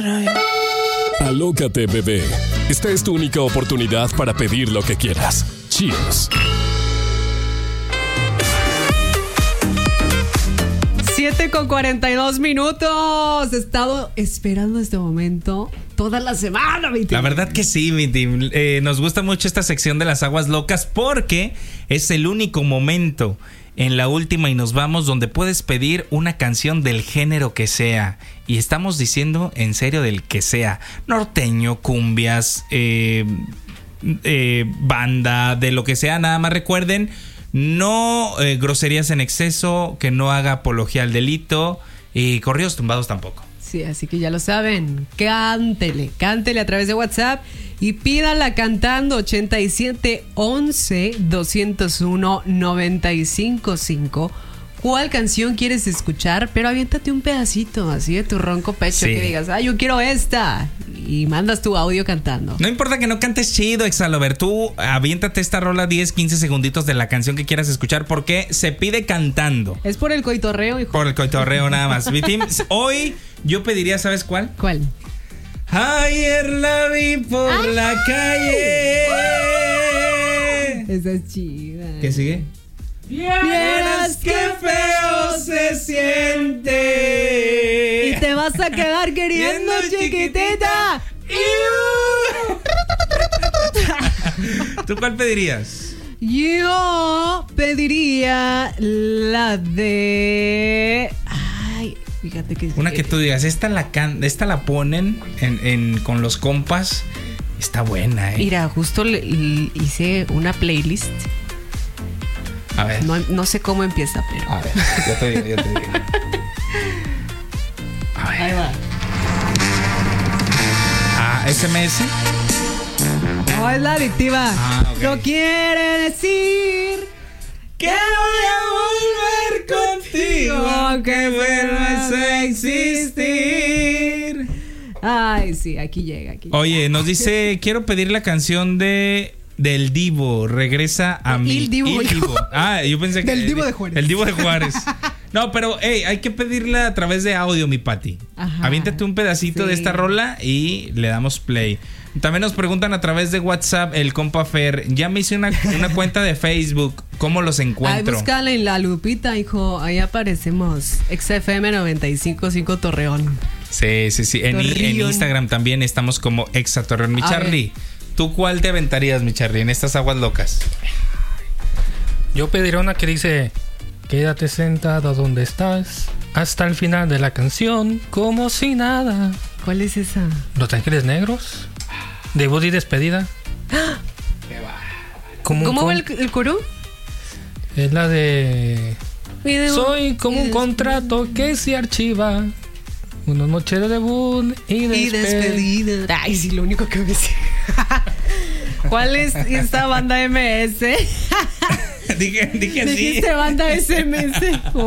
Alócate, bebé. Esta es tu única oportunidad para pedir lo que quieras. Cheers. 7:42. He estado esperando este momento toda la semana, mi team. La verdad que sí, mi team. Nos gusta mucho esta sección de las aguas locas porque es el único momento en la última y nos vamos donde puedes pedir una canción del género que sea. Y estamos diciendo en serio del que sea. Norteño, cumbias, banda, de lo que sea. Nada más recuerden, no groserías en exceso, que no haga apología al delito y corridos tumbados tampoco. Sí, así que ya lo saben, cántele a través de WhatsApp y pídala cantando 8711-201-955. ¿Cuál canción quieres escuchar? Pero aviéntate un pedacito así de tu ronco pecho, sí, que digas, yo quiero esta, y mandas tu audio cantando. No importa que no cantes chido, Exalover, tú aviéntate esta rola 10-15 segunditos de la canción que quieras escuchar porque se pide cantando. Es por el coitorreo, hijo. Por el coitorreo nada más. Mi team, hoy yo pediría, ¿sabes cuál? ¿Cuál? Ayer la vi por la calle. Esa es chida. ¿Qué sigue? Vieras qué feo se siente. Y te vas a quedar queriendo, chiquitita. ¿Tú cuál pedirías? Yo pediría la de... Fíjate que... Una que tú digas, esta la ponen con los compas. Está buena, Mira, justo hice una playlist. A ver. No sé cómo empieza, pero... A ver, yo te digo. A ver. Ahí va. SMS. No, es la adictiva. Okay. No quiere decir que voy a volver contigo, que vuelvas a existir. Ay, sí, aquí llega. Oye, nos dice, quiero pedir la canción del Divo, regresa a mí. El Divo. Yo pensé que... Del Divo de Juárez. El Divo de Juárez. No, pero hay que pedirla a través de audio, mi Pati. Ajá. Aviéntate un pedacito de esta rola y le damos play. También nos preguntan a través de WhatsApp, el compa Fer, ya me hice una cuenta de Facebook, ¿cómo los encuentro? Búscala en la lupita, hijo, ahí aparecemos. XFM 95.5 Torreón. Sí. En Instagram también estamos como Exa Torreón. Mi Charlie, ¿tú cuál te aventarías, mi Charlie, en estas aguas locas? Yo pediría una que dice: quédate sentada donde estás hasta el final de la canción, como si nada. ¿Cuál es esa? Los Ángeles Negros, de Woody Despedida. ¿Cómo va el coro? Es la de... Soy como un contrato que se archiva. Una noche de debut y despedida. Ay, sí, lo único que me sé. ¿Cuál es esta banda MS? dije así. Dijiste banda SMS.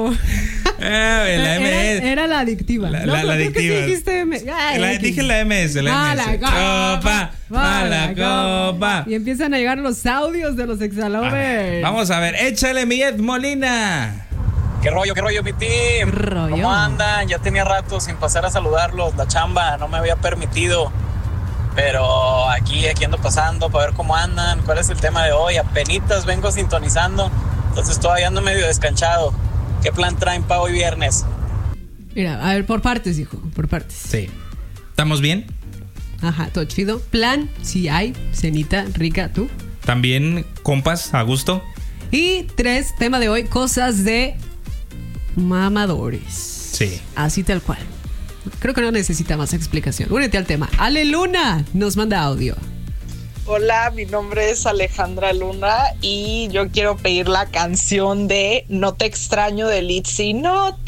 La MS. Era la adictiva. La adictiva. Dije la MS. La copa. Y empiezan a llegar los audios de los Exalovers. Vamos a ver, échale, mi Ed Molina. ¿Qué rollo, mi team? ¿Cómo andan? Ya tenía rato sin pasar a saludarlos. La chamba no me había permitido. Pero aquí ando pasando para ver cómo andan. ¿Cuál es el tema de hoy? Apenitas vengo sintonizando. Entonces todavía ando medio descanchado. ¿Qué plan traen para hoy viernes? Mira, a ver, por partes, hijo. Por partes. Sí. ¿Estamos bien? Ajá, todo chido. Plan, sí hay. Cenita rica, ¿tú? También, compas, a gusto. Y 3, tema de hoy, cosas de mamadores. Sí. Así tal cual. Creo que no necesita más explicación. Únete al tema. Ale Luna nos manda audio. Hola, mi nombre es Alejandra Luna y yo quiero pedir la canción de No te extraño de Litzy. No